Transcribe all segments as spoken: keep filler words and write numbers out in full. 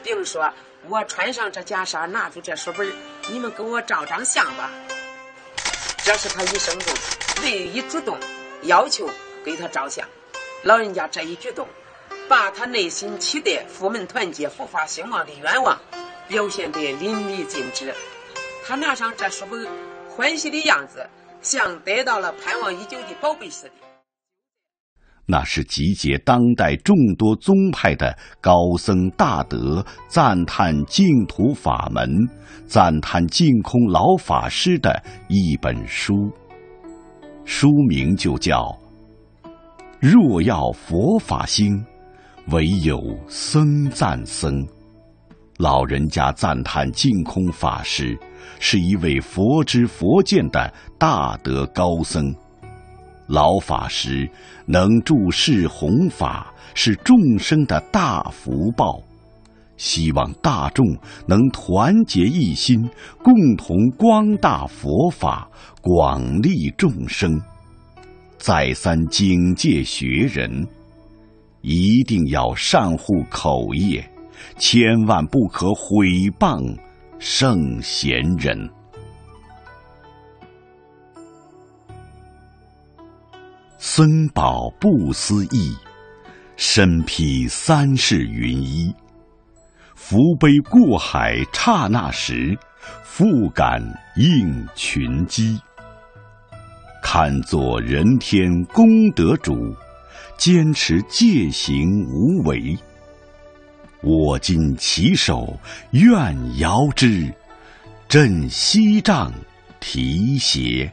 并说：“我穿上这袈裟，拿出这书本，你们给我照张相吧。”这是他一生中唯一主动要求给他照相。老人家这一举动，把他内心期待府门团结、佛法兴旺的愿望表现得淋漓尽致。他拿上这书本，欢喜的样子，像得到了盼望已久的宝贝似的。 那是集结当代众多宗派的高僧大德赞叹净土法门、赞叹净空老法师的一本书，书名就叫《若要佛法兴，唯有僧赞僧》。老人家赞叹净空法师是一位佛知佛见的大德高僧，老法师能助世弘法，是众生的大福报，希望大众能团结一心，共同光大佛法，广利众生。再三警戒学人，一定要善护口业，千万不可毁谤圣贤人。僧宝不思议，身披三世云衣。福杯过海刹那时，复感应群机。看作人天功德主，坚持戒行无为。我今起手愿遥之，振西杖提携。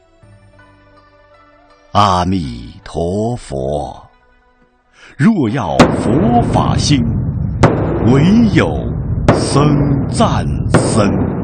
阿弥陀佛，若要佛法兴，唯有僧赞僧。